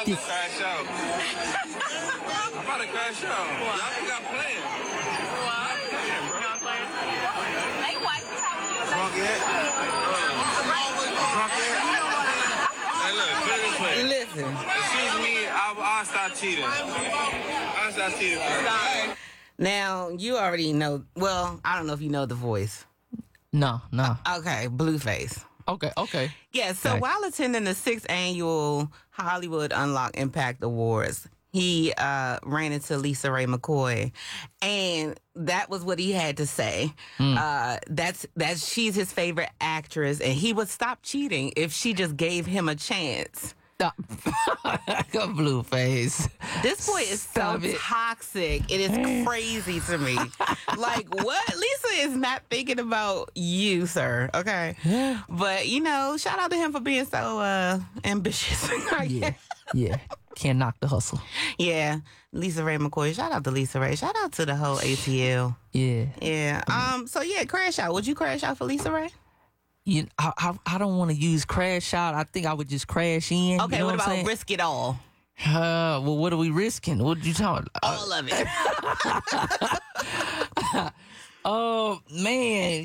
about to crash out. I'm about to crash out. Y'all think I'm playing? What? You're not playing? Hey, why you Drunk yet? Drunk yet? Hey, look, put it this way. Listen. If she's me, I'll stop cheating. I'll stop cheating. Now, you already know. Well, I don't know if you know The Voice. No. Okay, Blueface. Okay. Yeah, so while attending the 6th annual Hollywood Unlock Impact Awards, he ran into Lisa Ray McCoy, and that was what he had to say. That's she's his favorite actress, and he would stop cheating if she just gave him a chance. Blueface. This boy is so toxic. It is crazy to me. Like, what? Lisa is not thinking about you, sir. Okay. But, shout out to him for being so ambitious. Yeah. Can't knock the hustle. Yeah. Lisa Ray McCoy. Shout out to Lisa Ray. Shout out to the whole ATL. Yeah. So, crash out. Would you crash out for Lisa Ray? I don't want to use crash out. I think I would just crash in. Okay, you know what about saying? risk it all? Well, what are we risking? What are you talking about? All of it. Oh, man,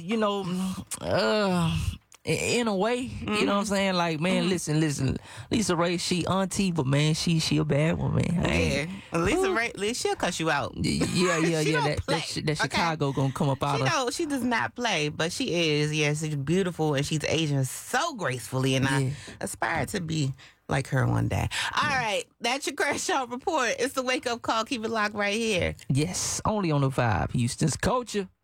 in a way, you know what I'm saying? Like, man, listen. Lisa Ray, she auntie, but man, she a bad one, man. Yeah. Lisa Ray, she'll cuss you out. Yeah. That Chicago gonna come up out of. She does not play, but she is. Yes, she's beautiful and she's aging so gracefully, and I aspire to be like her one day. All right, that's your Crash Out Report. It's the wake up call. Keep it locked right here. Yes, only on the Vibe, Houston's culture.